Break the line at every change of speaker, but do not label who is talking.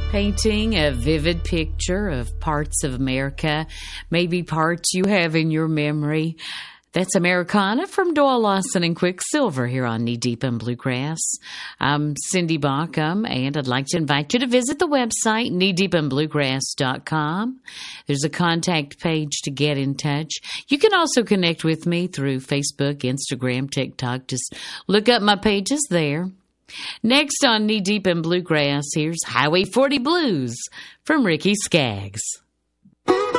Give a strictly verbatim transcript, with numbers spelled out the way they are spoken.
Painting a vivid picture of parts of America, maybe parts you have in your memory. That's Americana from Doyle Lawson and Quicksilver here on Knee Deep in Bluegrass. I'm Cindy Baucom, and I'd like to invite you to visit the website, knee deep in bluegrass dot com. There's a contact page to get in touch. You can also connect with me through Facebook, Instagram, TikTok. Just look up my pages there. Next on Knee Deep in Bluegrass, here's Highway forty Blues from Ricky Skaggs.